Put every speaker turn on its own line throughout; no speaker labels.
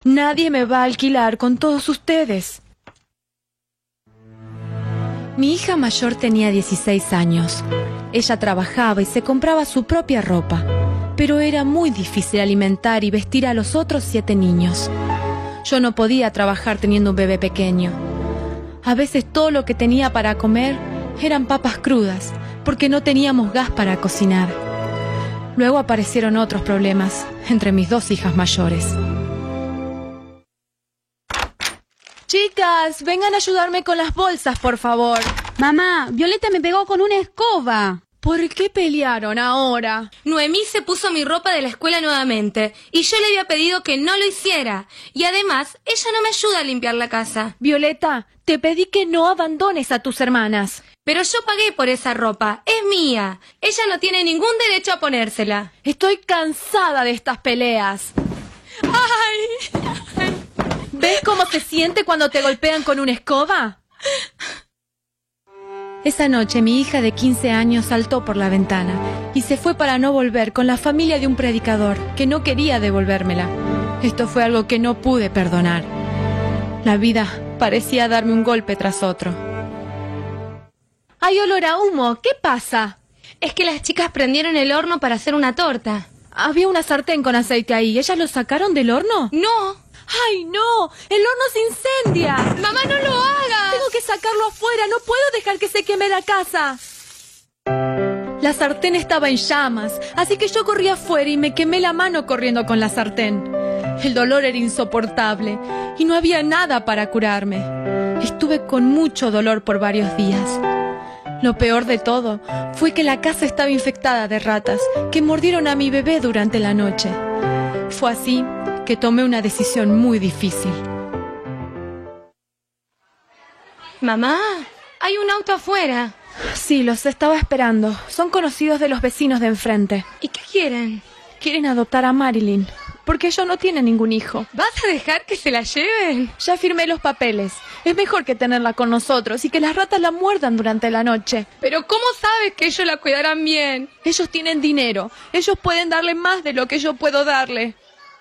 Nadie me va a alquilar con todos ustedes. Mi hija mayor tenía 16 años. Ella trabajaba y se compraba su propia ropa, pero era muy difícil alimentar y vestir a los otros 7 niños. Yo no podía trabajar teniendo un bebé pequeño. A veces todo lo que tenía para comer eran papas crudas, porque no teníamos gas para cocinar. Luego aparecieron otros problemas entre mis 2 hijas mayores. Chicas, vengan a ayudarme con las bolsas, por favor.
Mamá, Violeta me pegó con una escoba.
¿Por qué pelearon ahora?
Noemí se puso mi ropa de la escuela nuevamente y yo le había pedido que no lo hiciera. Y además, ella no me ayuda a limpiar la casa.
Violeta, te pedí que no abandones a tus hermanas.
Pero yo pagué por esa ropa. Es mía. Ella no tiene ningún derecho a ponérsela.
Estoy cansada de estas peleas.
¡Ay!
¿Ves cómo se siente cuando te golpean con una escoba? Esa noche mi hija de 15 años saltó por la ventana y se fue para no volver con la familia de un predicador que no quería devolvérmela. Esto fue algo que no pude perdonar. La vida parecía darme un golpe tras otro. ¡Hay olor a humo! ¿Qué pasa?
Es que las chicas prendieron el horno para hacer una torta.
Había una sartén con aceite ahí. ¿Ellas lo sacaron del horno?
¡No!
¡Ay, no! ¡El horno se incendia!
¡Mamá, no lo hagas!
Tengo que sacarlo afuera. No puedo dejar que se queme la casa. La sartén estaba en llamas, así que yo corrí afuera y me quemé la mano corriendo con la sartén. El dolor era insoportable y no había nada para curarme. Estuve con mucho dolor por varios días. Lo peor de todo fue que la casa estaba infectada de ratas que mordieron a mi bebé durante la noche. Fue así que tomé una decisión muy difícil.
Mamá, hay un auto afuera.
Sí, los estaba esperando. Son conocidos de los vecinos de enfrente.
¿Y qué quieren?
Quieren adoptar a Marilyn, porque ellos no tienen ningún hijo.
¿Vas a dejar que se la lleven?
Ya firmé los papeles. Es mejor que tenerla con nosotros y que las ratas la muerdan durante la noche.
¿Pero cómo sabes que ellos la cuidarán bien?
Ellos tienen dinero. Ellos pueden darle más de lo que yo puedo darle.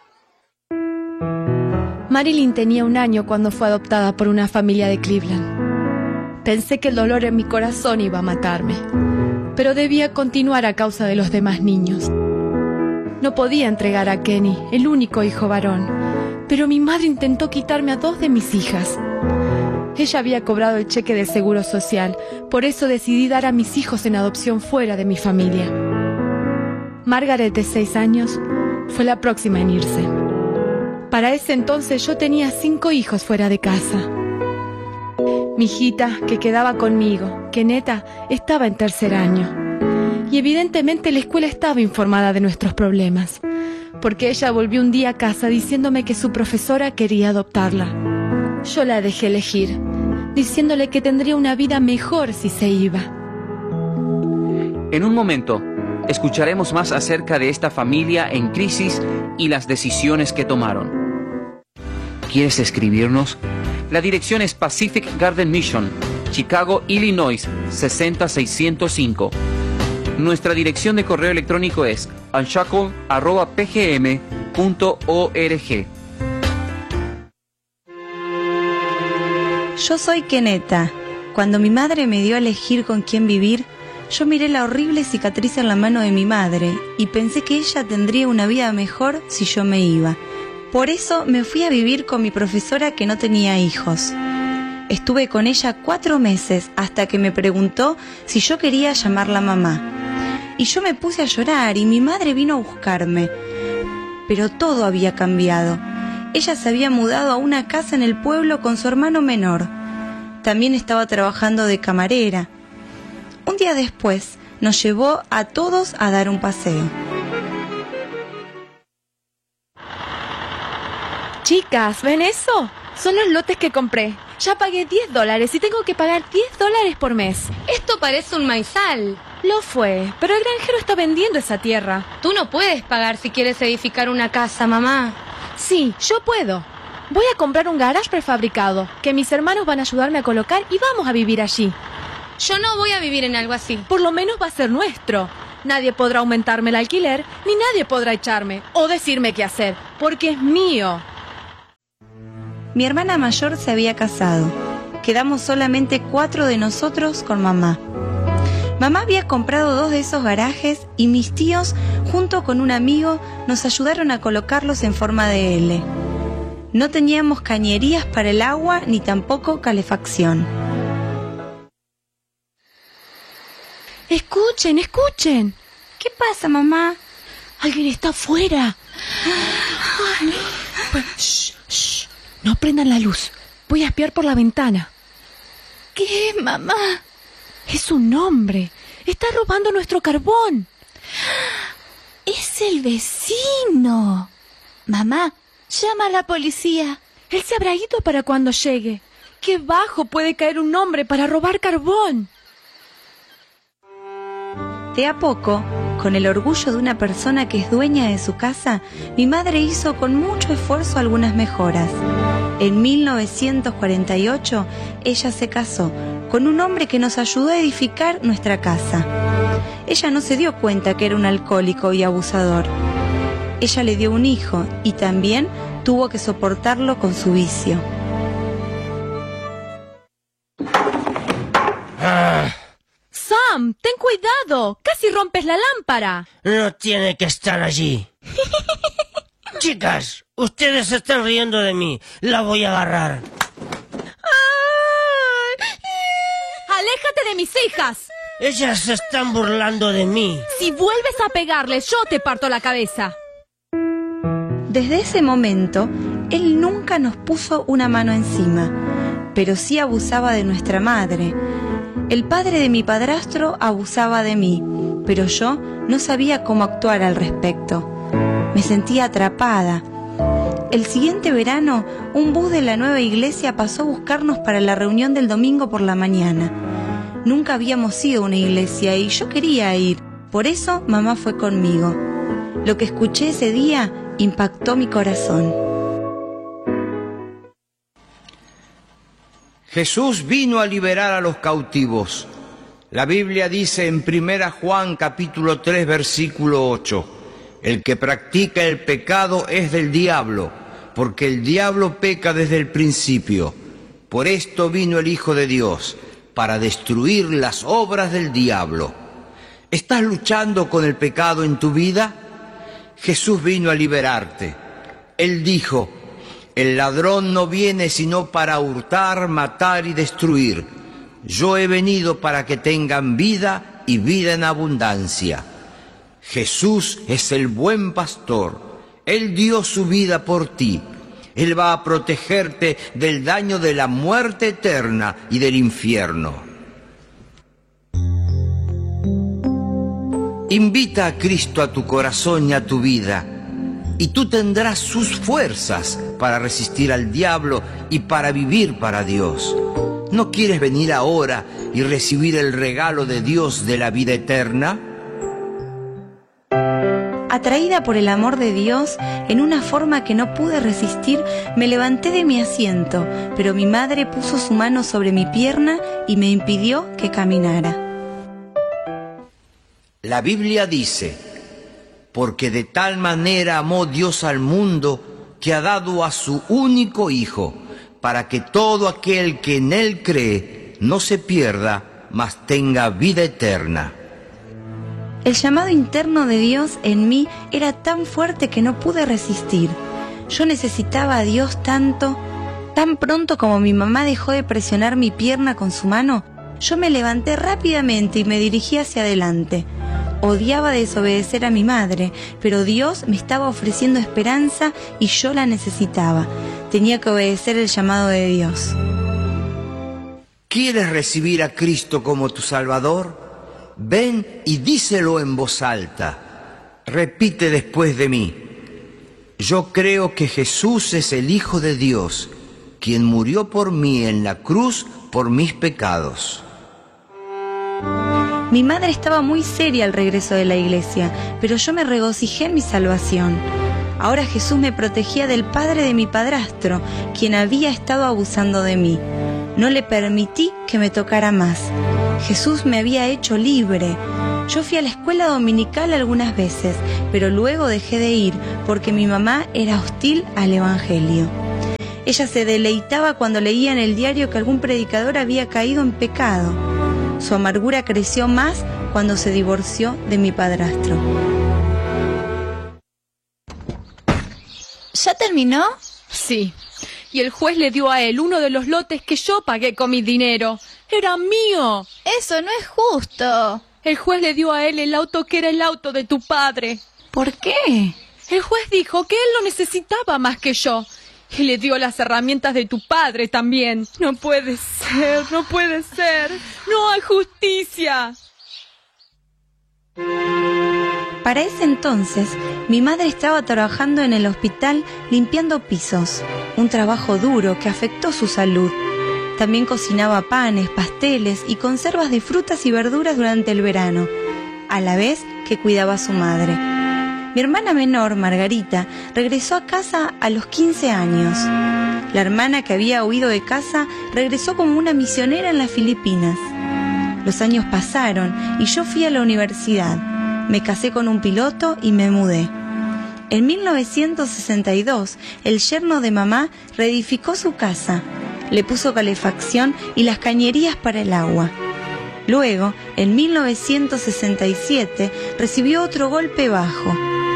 Marilyn tenía 1 año cuando fue adoptada por una familia de Cleveland. Pensé que el dolor en mi corazón iba a matarme, pero debía continuar a causa de los demás niños. No podía entregar a Kenny, el único hijo varón, pero mi madre intentó quitarme a 2 de mis hijas. Ella había cobrado el cheque del Seguro Social, por eso decidí dar a mis hijos en adopción fuera de mi familia. Margaret, de 6 años, fue la próxima en irse. Para ese entonces yo tenía 5 hijos fuera de casa. Mi hijita, que quedaba conmigo, Keneta, estaba en 3er año. Y evidentemente la escuela estaba informada de nuestros problemas, porque ella volvió un día a casa diciéndome que su profesora quería adoptarla. Yo la dejé elegir, diciéndole que tendría una vida mejor si se iba.
En un momento, escucharemos más acerca de esta familia en crisis y las decisiones que tomaron. ¿Quieres escribirnos? La dirección es Pacific Garden Mission, Chicago, Illinois, 60605. Nuestra dirección de correo electrónico es unshackle@pgm.org.
Yo soy Keneta. Cuando mi madre me dio a elegir con quién vivir, yo miré la horrible cicatriz en la mano de mi madre y pensé que ella tendría una vida mejor si yo me iba. Por eso me fui a vivir con mi profesora que no tenía hijos. Estuve con ella 4 meses hasta que me preguntó si yo quería llamarla mamá. Y yo me puse a llorar y mi madre vino a buscarme. Pero todo había cambiado. Ella se había mudado a una casa en el pueblo con su hermano menor. También estaba trabajando de camarera. Un día después nos llevó a todos a dar un paseo.
Chicas, ¿ven eso? Son los lotes que compré. Ya pagué $10 y tengo que pagar $10 por mes.
Esto parece un maizal.
Lo fue, pero el granjero está vendiendo esa tierra.
Tú no puedes pagar si quieres edificar una casa, mamá.
Sí, yo puedo. Voy a comprar un garage prefabricado, que mis hermanos van a ayudarme a colocar y vamos a vivir allí.
Yo no voy a vivir en algo así.
Por lo menos va a ser nuestro. Nadie podrá aumentarme el alquiler, ni nadie podrá echarme o decirme qué hacer, porque es mío.
Mi hermana mayor se había casado. Quedamos solamente 4 de nosotros con mamá. Mamá había comprado 2 de esos garajes y mis tíos, junto con un amigo, nos ayudaron a colocarlos en forma de L. No teníamos cañerías para el agua ni tampoco calefacción.
Escuchen, escuchen.
¿Qué pasa, mamá?
Alguien está afuera. Shh. No prendan la luz. Voy a espiar por la ventana.
¿Qué, mamá?
Es un hombre. Está robando nuestro carbón.
Es el vecino. Mamá, llama a la policía.
Él se habrá ido para cuando llegue. ¡Qué bajo puede caer un hombre para robar carbón!
De a poco, con el orgullo de una persona que es dueña de su casa, mi madre hizo con mucho esfuerzo algunas mejoras. En 1948, ella se casó con un hombre que nos ayudó a edificar nuestra casa. Ella no se dio cuenta que era un alcohólico y abusador. Ella le dio un hijo y también tuvo que soportarlo con su vicio.
Sam, ten cuidado. Casi rompes la lámpara.
No tiene que estar allí. Chicas, ustedes se están riendo de mí. La voy a agarrar.
¡Aléjate de mis hijas!
Ellas se están burlando de mí.
Si vuelves a pegarles, yo te parto la cabeza.
Desde ese momento, él nunca nos puso una mano encima, pero sí abusaba de nuestra madre. El padre de mi padrastro abusaba de mí, pero yo no sabía cómo actuar al respecto. Me sentía atrapada. El siguiente verano, un bus de la nueva iglesia pasó a buscarnos para la reunión del domingo por la mañana. Nunca habíamos ido a una iglesia y yo quería ir, por eso mamá fue conmigo. Lo que escuché ese día impactó mi corazón.
Jesús vino a liberar a los cautivos. La Biblia dice en 1 Juan capítulo 3 versículo 8: el que practica el pecado es del diablo, porque el diablo peca desde el principio. Por esto vino el Hijo de Dios, para destruir las obras del diablo. ¿Estás luchando con el pecado en tu vida? Jesús vino a liberarte. Él dijo: el ladrón no viene sino para hurtar, matar y destruir. Yo he venido para que tengan vida y vida en abundancia. Jesús es el buen pastor. Él dio su vida por ti. Él va a protegerte del daño de la muerte eterna y del infierno. Invita a Cristo a tu corazón y a tu vida, y tú tendrás sus fuerzas para resistir al diablo y para vivir para Dios. ¿No quieres venir ahora y recibir el regalo de Dios de la vida eterna?
Atraída por el amor de Dios, en una forma que no pude resistir, me levanté de mi asiento, pero mi madre puso su mano sobre mi pierna y me impidió que caminara.
La Biblia dice: porque de tal manera amó Dios al mundo, que ha dado a su único Hijo, para que todo aquel que en Él cree no se pierda, mas tenga vida eterna.
El llamado interno de Dios en mí era tan fuerte que no pude resistir. Yo necesitaba a Dios tanto. Tan pronto como mi mamá dejó de presionar mi pierna con su mano, yo me levanté rápidamente y me dirigí hacia adelante. Odiaba desobedecer a mi madre, pero Dios me estaba ofreciendo esperanza y yo la necesitaba. Tenía que obedecer el llamado de Dios.
¿Quieres recibir a Cristo como tu Salvador? Ven y díselo en voz alta. Repite después de mí: yo creo que Jesús es el Hijo de Dios, quien murió por mí en la cruz por mis pecados.
Mi madre estaba muy seria al regreso de la iglesia, pero yo me regocijé en mi salvación. Ahora Jesús me protegía del padre de mi padrastro, quien había estado abusando de mí. No le permití que me tocara más. Jesús me había hecho libre. Yo fui a la escuela dominical algunas veces, pero luego dejé de ir porque mi mamá era hostil al evangelio. Ella se deleitaba cuando leía en el diario que algún predicador había caído en pecado. Su amargura creció más cuando se divorció de mi padrastro.
¿Ya terminó?
Sí, y el juez le dio a él uno de los lotes que yo pagué con mi dinero. ¡Era mío!
Eso no es justo.
El juez le dio a él el auto que era el auto de tu padre.
¿Por qué?
El juez dijo que él lo necesitaba más que yo. Y le dio las herramientas de tu padre también. No puede ser, no puede ser. No hay justicia.
Para ese entonces, mi madre estaba trabajando en el hospital limpiando pisos, un trabajo duro que afectó su salud. También cocinaba panes, pasteles y conservas de frutas y verduras durante el verano, a la vez que cuidaba a su madre. Mi hermana menor, Margarita, regresó a casa a los 15 años. La hermana que había huido de casa regresó como una misionera en las Filipinas. Los años pasaron y yo fui a la universidad. Me casé con un piloto y me mudé. En 1962, el yerno de mamá reedificó su casa. Le puso calefacción y las cañerías para el agua. Luego, en 1967, recibió otro golpe bajo.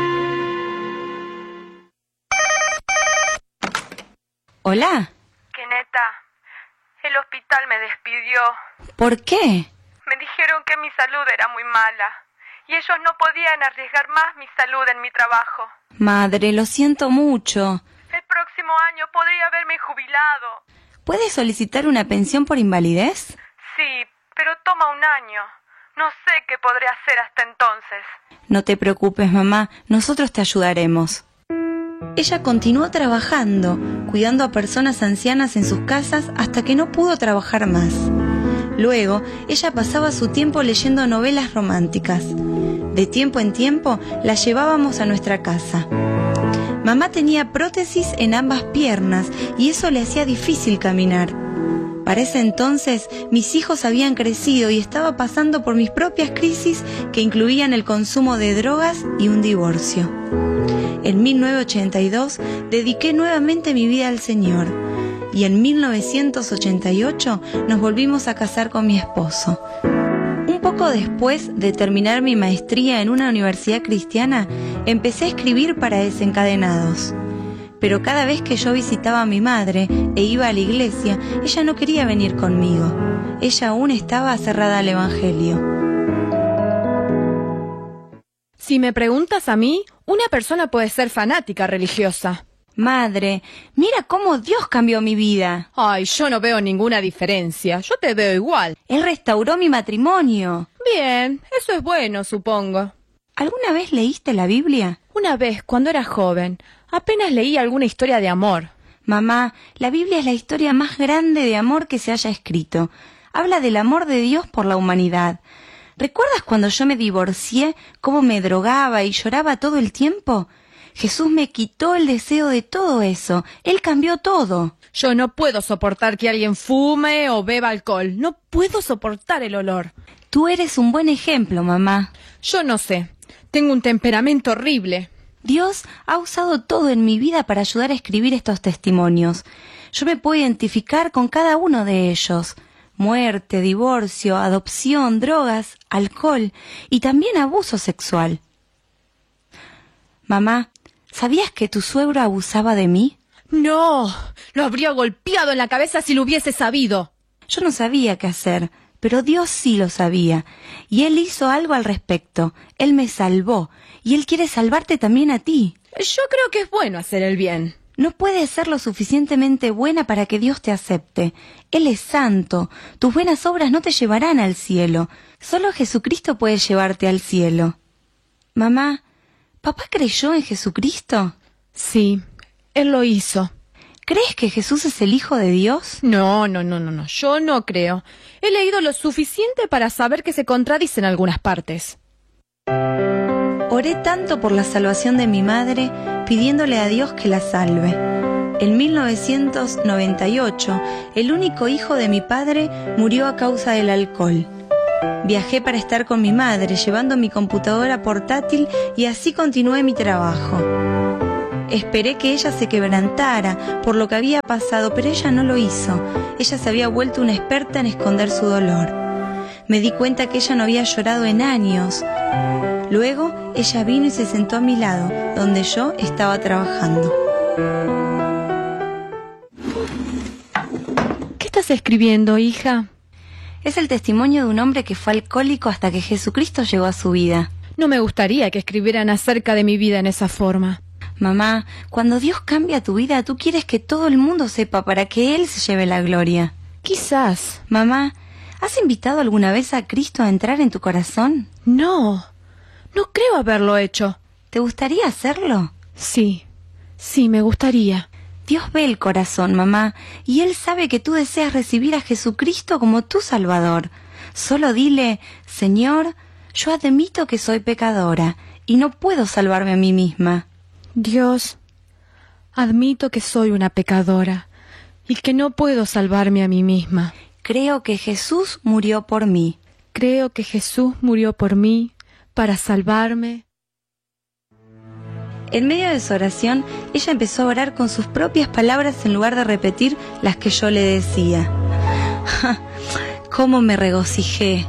Hola.
Queneta, el hospital me despidió.
¿Por qué?
Me dijeron que mi salud era muy mala y ellos no podían arriesgar más mi salud en mi trabajo.
Madre, lo siento mucho.
El próximo año podría haberme jubilado.
¿Puedes solicitar una pensión por invalidez?
Sí, pero toma un año. No sé qué podré hacer hasta entonces.
No te preocupes, mamá. Nosotros te ayudaremos. Ella continuó trabajando, cuidando a personas ancianas en sus casas hasta que no pudo trabajar más. Luego, ella pasaba su tiempo leyendo novelas románticas. De tiempo en tiempo, la llevábamos a nuestra casa. Mamá tenía prótesis en ambas piernas y eso le hacía difícil caminar. Para ese entonces, mis hijos habían crecido y estaba pasando por mis propias crisis que incluían el consumo de drogas y un divorcio. En 1982 dediqué nuevamente mi vida al Señor y en 1988 nos volvimos a casar con mi esposo. Un poco después de terminar mi maestría en una universidad cristiana, empecé a escribir para Desencadenados. Pero cada vez que yo visitaba a mi madre e iba a la iglesia, ella no quería venir conmigo. Ella aún estaba cerrada al Evangelio.
Si me preguntas a mí, una persona puede ser fanática religiosa.
Madre, mira cómo Dios cambió mi vida.
Ay, yo no veo ninguna diferencia. Yo te veo igual.
Él restauró mi matrimonio.
Bien, eso es bueno, supongo.
¿Alguna vez leíste la Biblia?
Una vez, cuando era joven, apenas leí alguna historia de amor.
Mamá, la Biblia es la historia más grande de amor que se haya escrito. Habla del amor de Dios por la humanidad. ¿Recuerdas cuando yo me divorcié, cómo me drogaba y lloraba todo el tiempo? Jesús me quitó el deseo de todo eso. Él cambió todo.
Yo no puedo soportar que alguien fume o beba alcohol. No puedo soportar el olor.
Tú eres un buen ejemplo, mamá.
Yo no sé. Tengo un temperamento horrible.
Dios ha usado todo en mi vida para ayudar a escribir estos testimonios. Yo me puedo identificar con cada uno de ellos. Muerte, divorcio, adopción, drogas, alcohol y también abuso sexual. Mamá, ¿sabías que tu suegro abusaba de mí?
No, lo habría golpeado en la cabeza si lo hubiese sabido.
Yo no sabía qué hacer, pero Dios sí lo sabía, y Él hizo algo al respecto. Él me salvó, y Él quiere salvarte también a ti.
Yo creo que es bueno hacer el bien.
No puedes ser lo suficientemente buena para que Dios te acepte. Él es santo. Tus buenas obras no te llevarán al cielo. Solo Jesucristo puede llevarte al cielo. Mamá, ¿papá creyó en Jesucristo?
Sí, Él lo hizo.
¿Crees que Jesús es el Hijo de Dios?
No, yo no creo. He leído lo suficiente para saber que se contradicen algunas partes.
Oré tanto por la salvación de mi madre, pidiéndole a Dios que la salve. En 1998, el único hijo de mi padre murió a causa del alcohol. Viajé para estar con mi madre, llevando mi computadora portátil y así continué mi trabajo. Esperé que ella se quebrantara por lo que había pasado, pero ella no lo hizo. Ella se había vuelto una experta en esconder su dolor. Me di cuenta que ella no había llorado en años. Luego, ella vino y se sentó a mi lado, donde yo estaba trabajando.
¿Qué estás escribiendo, hija?
Es el testimonio de un hombre que fue alcohólico hasta que Jesucristo llegó a su vida.
No me gustaría que escribieran acerca de mi vida en esa forma.
Mamá, cuando Dios cambia tu vida, tú quieres que todo el mundo sepa para que Él se lleve la gloria.
Quizás.
Mamá, ¿has invitado alguna vez a Cristo a entrar en tu corazón?
No creo haberlo hecho.
¿Te gustaría hacerlo?
Sí, me gustaría.
Dios ve el corazón, mamá, y Él sabe que tú deseas recibir a Jesucristo como tu Salvador. Solo dile, Señor, yo admito que soy pecadora y no puedo salvarme a mí misma.
Dios, admito que soy una pecadora y que no puedo salvarme a mí misma.
Creo que Jesús murió por mí.
Creo que Jesús murió por mí para salvarme.
En medio de su oración, ella empezó a orar con sus propias palabras en lugar de repetir las que yo le decía. ¡Cómo me regocijé!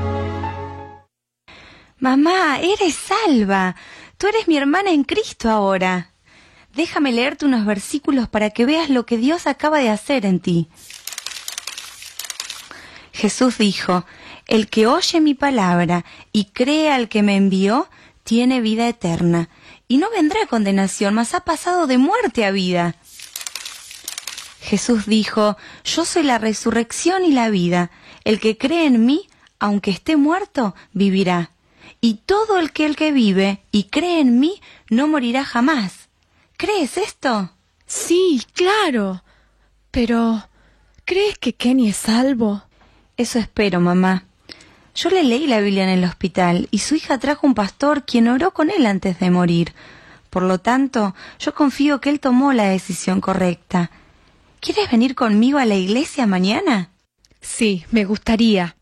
Mamá, eres salva. Tú eres mi hermana en Cristo ahora. Déjame leerte unos versículos para que veas lo que Dios acaba de hacer en ti. Jesús dijo, el que oye mi palabra y cree al que me envió, tiene vida eterna, y no vendrá condenación, mas ha pasado de muerte a vida. Jesús dijo, yo soy la resurrección y la vida. El que cree en mí, aunque esté muerto, vivirá. Y todo el que vive y cree en mí, no morirá jamás. ¿Crees esto?
Sí, claro. Pero, ¿crees que Kenny es salvo?
Eso espero, mamá. Yo le leí la Biblia en el hospital y su hija trajo un pastor quien oró con él antes de morir. Por lo tanto, yo confío que él tomó la decisión correcta. ¿Quieres venir conmigo a la iglesia mañana?
Sí, me gustaría.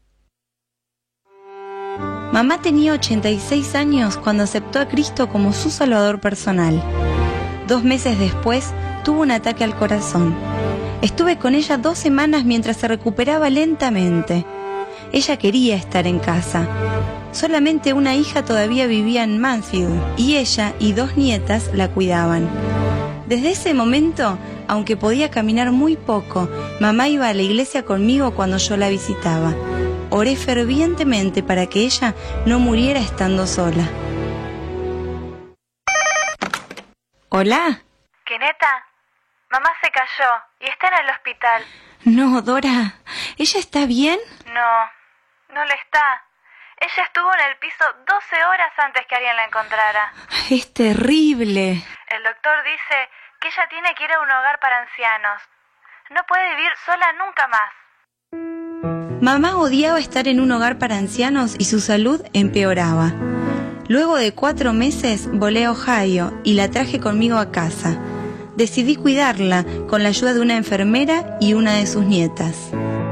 Mamá tenía 86 años cuando aceptó a Cristo como su Salvador personal. 2 meses después, tuvo un ataque al corazón. Estuve con ella 2 semanas mientras se recuperaba lentamente. Ella quería estar en casa. Solamente una hija todavía vivía en Mansfield y ella y 2 nietas la cuidaban. Desde ese momento, aunque podía caminar muy poco, mamá iba a la iglesia conmigo cuando yo la visitaba. Oré fervientemente para que ella no muriera estando sola. ¿Hola?
¿Keneta? Mamá se cayó y está en el hospital.
No, Dora. ¿Ella está bien?
No lo está. Ella estuvo en el piso 12 horas antes que alguien la encontrara.
Es terrible.
El doctor dice que ella tiene que ir a un hogar para ancianos. No puede vivir sola nunca más.
Mamá odiaba estar en un hogar para ancianos y su salud empeoraba. Luego de 4 meses volé a Ohio y la traje conmigo a casa. Decidí cuidarla con la ayuda de una enfermera y una de sus nietas.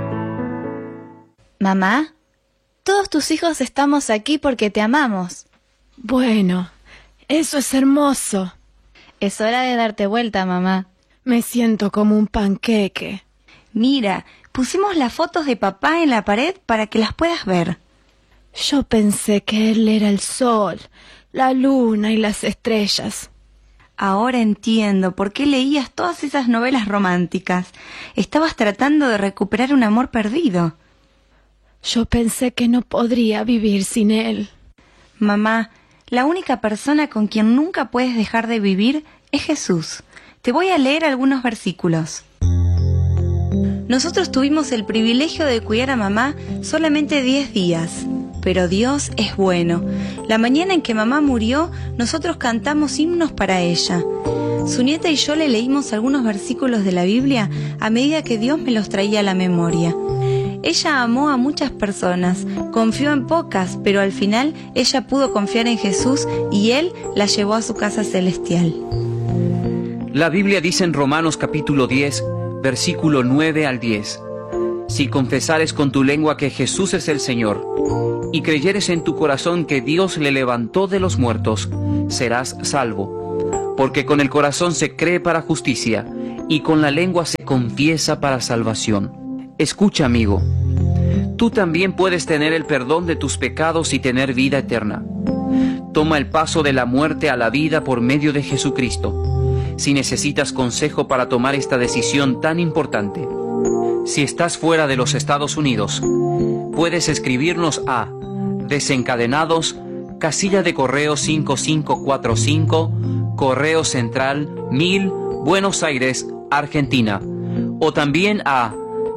Mamá, todos tus hijos estamos aquí porque te amamos.
Bueno, eso es hermoso.
Es hora de darte vuelta, mamá.
Me siento como un panqueque.
Mira, pusimos las fotos de papá en la pared para que las puedas ver.
Yo pensé que él era el sol, la luna y las estrellas.
Ahora entiendo por qué leías todas esas novelas románticas. Estabas tratando de recuperar un amor perdido.
Yo pensé que no podría vivir sin él.
Mamá, la única persona con quien nunca puedes dejar de vivir es Jesús. Te voy a leer algunos versículos. Nosotros tuvimos el privilegio de cuidar a mamá solamente 10 días. Pero Dios es bueno. La mañana en que mamá murió, nosotros cantamos himnos para ella. Su nieta y yo le leímos algunos versículos de la Biblia a medida que Dios me los traía a la memoria. Ella amó a muchas personas, confió en pocas, pero al final ella pudo confiar en Jesús y Él la llevó a su casa celestial.
La Biblia dice en Romanos capítulo 10, versículo 9 al 10. Si confesares con tu lengua que Jesús es el Señor, y creyeres en tu corazón que Dios le levantó de los muertos, serás salvo. porque con el corazón se cree para justicia y con la lengua se confiesa para salvación. Escucha, amigo, tú también puedes tener el perdón de tus pecados y tener vida eterna. Toma el paso de la muerte a la vida por medio de Jesucristo. Si necesitas consejo para tomar esta decisión tan importante, si estás fuera de los Estados Unidos, puedes escribirnos a Desencadenados, casilla de correo 5545, Correo Central 1000, Buenos Aires, Argentina, o también a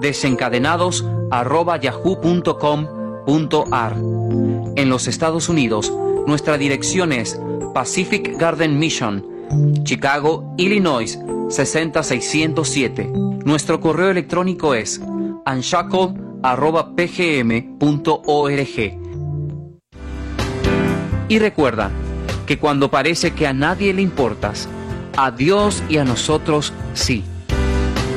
desencadenados@yahoo.com.ar. En los Estados Unidos, nuestra dirección es Pacific Garden Mission, Chicago, Illinois 60607. Nuestro correo electrónico es unshackled@pgm.org. Y recuerda que cuando parece que a nadie le importas, a Dios y a nosotros sí.